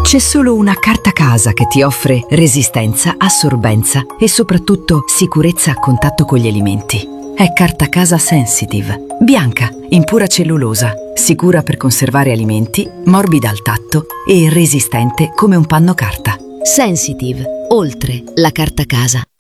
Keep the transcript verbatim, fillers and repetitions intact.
C'è solo una carta casa che ti offre resistenza, assorbenza e soprattutto sicurezza a contatto con gli alimenti. È Carta Casa Sensitive. Bianca, in pura cellulosa, sicura per conservare alimenti, morbida al tatto e resistente come un panno carta. Sensitive, oltre la carta casa.